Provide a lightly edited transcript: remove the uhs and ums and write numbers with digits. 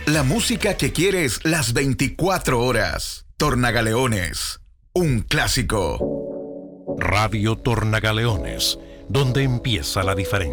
La música que quieres las 24 horas. Tornagaleones, un clásico. Radio Tornagaleones, donde empieza la diferencia.